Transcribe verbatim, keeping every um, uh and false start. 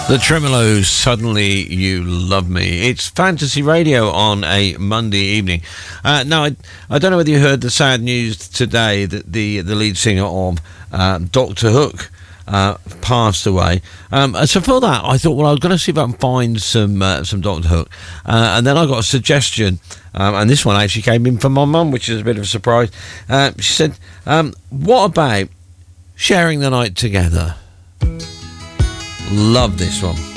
The Tremolos, Suddenly You Love Me. It's fantasy radio on a Monday evening. Uh, now, I, I don't know whether you heard the sad news today that the the lead singer of uh, Doctor Hook uh, passed away. Um, so for that, I thought, well, I was going to see if I can find some uh, some Doctor Hook. Uh, and then I got a suggestion, um, and this one actually came in from my mum, which is a bit of a surprise. Uh, she said, um, what about Sharing the Night Together? Love this one.